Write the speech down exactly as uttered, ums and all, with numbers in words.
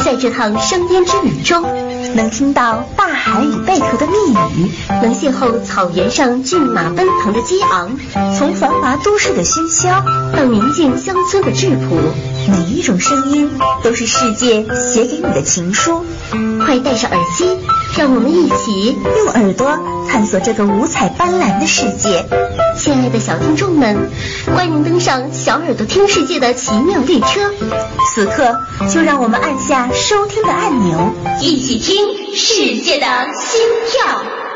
在这趟声烟之旅中， 能听到大海与贝壳的密语， 能邂逅草原上骏马奔腾的激昂， 从繁华都市的喧嚣到宁静乡村的质朴， 每一种声音都是世界写给你的情书。 快戴上耳机，让我们一起用耳朵探索这个五彩斑斓的世界。 亲爱的小听众们，欢迎登上小耳朵听世界的奇妙列车。 此刻就让我们按下收听的按钮， 一起听世界的心跳。